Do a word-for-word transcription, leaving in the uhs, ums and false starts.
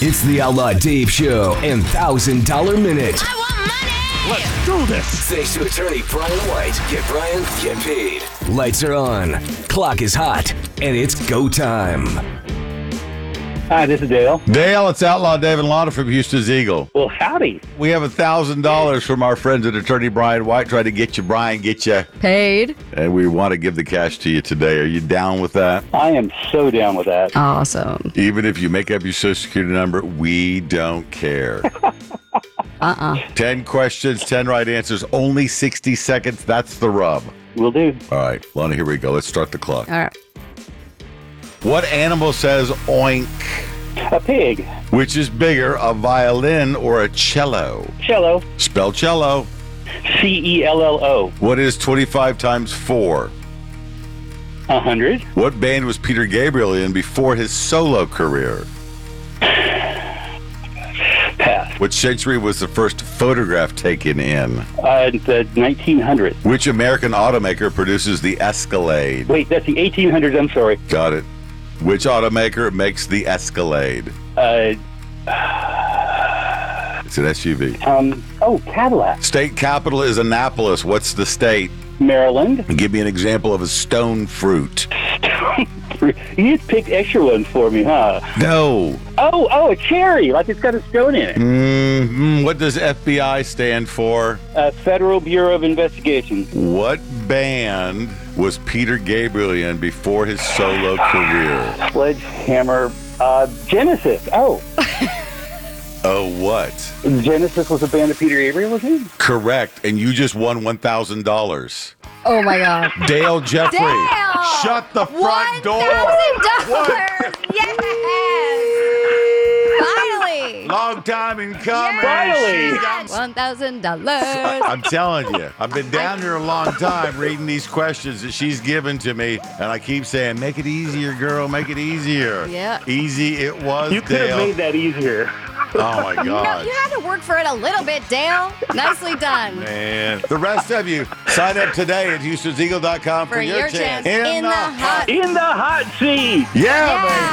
It's the Outlaw Dave Show and one thousand dollar Minute. I want money! Let's do this! Thanks to attorney Brian White. Get Brian, get paid. Lights are on, clock is hot, and it's go time. Hi, this is Dale. Dale, it's Outlaw Dave and Lana from Houston's Eagle. Well, howdy. We have one thousand dollars from our friends at attorney Brian White. Trying to get you, Brian, get you. Paid. And we want to give the cash to you today. Are you down with that? I am so down with that. Awesome. Even if you make up your social security number, we don't care. Uh-uh. ten questions, ten right answers, only sixty seconds. That's the rub. Will do. All right, Lana, here we go. Let's start the clock. All right. What animal says oink? A pig. Which is bigger, a violin or a cello? Cello. Spell cello. C E L L O. What is twenty-five times four? A hundred. What band was Peter Gabriel in before his solo career? Pass. Which century was the first photograph taken in? Uh, the nineteen hundreds. Which American automaker produces the Escalade? Wait, that's the eighteen hundreds. I'm sorry. Got it. Which automaker makes the Escalade? Uh, It's an S U V. um, oh, Cadillac. State capital is Annapolis. What's the state? Maryland. Give me an example of a stone fruit. You just picked extra ones for me, huh? No. Oh, oh, a cherry, like it's got a stone in it. Mm-hmm. What does F B I stand for? Uh, Federal Bureau of Investigation. What band was Peter Gabriel in before his solo career? Sledgehammer. Uh, Genesis. Oh, Oh, what? Genesis was a band that Peter Gabriel was in? Correct. And you just won one thousand dollars. Oh, my God. Dale Jeffrey. Dale! Shut the front door. one thousand dollars! Yes! Finally! Long time in coming. Finally. one thousand dollars. I'm telling you, I've been down here a long time reading these questions that she's given to me, and I keep saying, make it easier, girl, make it easier. Yeah. Easy it was, You could have Dale. made that easier. Oh, my No, God. you had to work for it a little bit, Dale. Nicely done. Man. The rest of you, sign up today at houstons eagle dot com for, For your chance in, in the hot In the hot seat. Yeah, Yeah. baby.